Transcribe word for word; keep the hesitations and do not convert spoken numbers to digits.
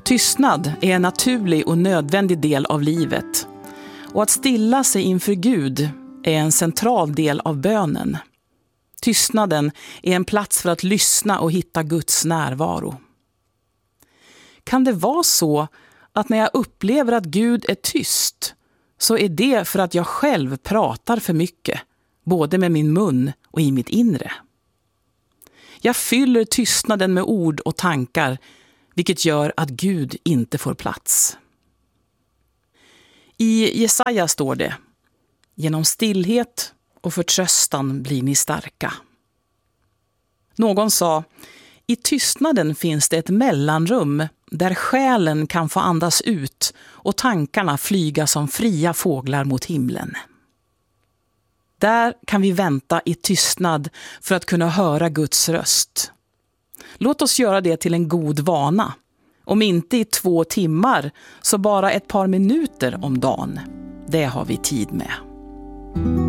Tystnad är en naturlig och nödvändig del av livet. Och att stilla sig inför Gud är en central del av bönen. Tystnaden är en plats för att lyssna och hitta Guds närvaro. Kan det vara så att när jag upplever att Gud är tyst så är det för att jag själv pratar för mycket, både med min mun och i mitt inre? Jag fyller tystnaden med ord och tankar, vilket gör att Gud inte får plats. I Jesaja står det: genom stillhet och förtröstan blir ni starka. Någon sa: i tystnaden finns det ett mellanrum där själen kan få andas ut och tankarna flyga som fria fåglar mot himlen. Där kan vi vänta i tystnad för att kunna höra Guds röst. Låt oss göra det till en god vana. Om inte i två timmar, så bara ett par minuter om dagen. Det har vi tid med.